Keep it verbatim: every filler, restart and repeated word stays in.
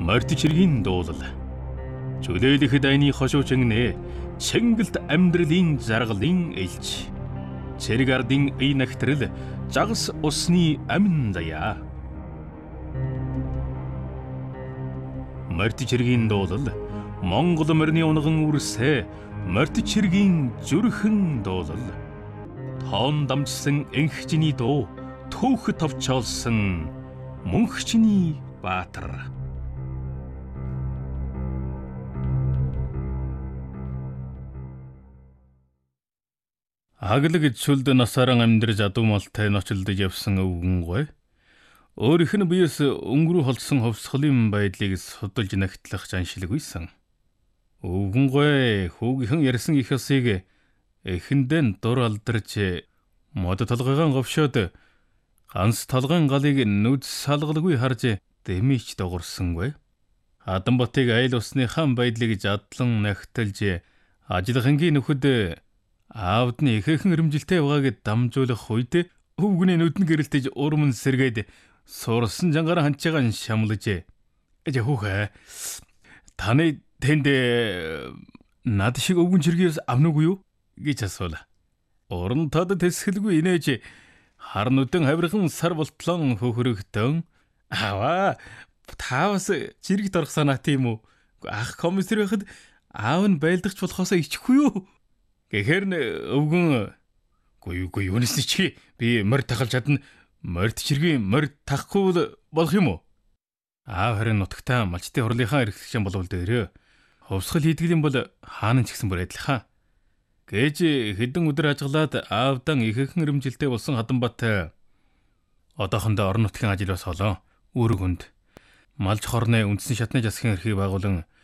Мартичиргийн дуулал. Чөлөөлөх дайны хошуучгнээ Чингэлт амьдралын заргалын элч. Цэрэг ардын ий нагтрал жагас усны амин даяа. Мартичиргийн дуулал Монгол морины унган үрсэ Мартичиргийн зүрхэн дуулал. Тоон дамжсан энхчний дуу түүх товчоолсон мөнхчний баатар. Аглаг чөлд насааран амьдарч адуумалтай ночлдож явсан өвгөн гой. Өөрийнх нь биес өнгөрүү холсон ховсголын байдлыг судалж нагтлах жаншилгүйсэн. Өвгөн гой хүүгийнхэн ярьсан их ёсыг эхэндэн дур алдарч мод толгойгоо говшоод ганц толгойн галыг нүд салгалгүй харж дэмийч догорсонгүй. Хатанбатыг айл усныхан байдлыг задлан нагталж ажиллахангийн нөхөд аавд нь ихээхэн өрөмжилтэй байгааг дамжуулах үед өвгөний нүдэн гэрэлтэж урман сэргээд сурсан жангаар ханчаагаа шамлаж "Эжэ хүүхэ таны тэнд над шиг өвгөн чиргээс авнуугүй юу?" гэж асуула. Уран тод тэсгэлгүй инээж хар нүдэн хавирхан сар болтлон хөхрөгтөн "Аваа таавас чирэгт орох санаа тийм үү? Ах комиссар байхад аав нь байлдагч болохоос ичихгүй юу?" Гэхэр н өвгөн "Гүй гүй юунес чи би морь тахалж чадна. Морьт чиргийн морь тахгүй болох юм уу?" Аав харин нутагтаа малчтын хурлынхаа эрхлэгчэн болвол дээрээ хувьсгал хийдгэлийн бол хаана ч гэсэн бүр адилхан. Гэж хэдэн өдөр ажиглаад аавдан ихээхэн өрөмжилтэй болсон Хатанбат одоохондоо орон нутгийн ажил бас холоо. Үүрэг хүнд малж хорны үндэсний шатны засгийн эрхийг байгуулан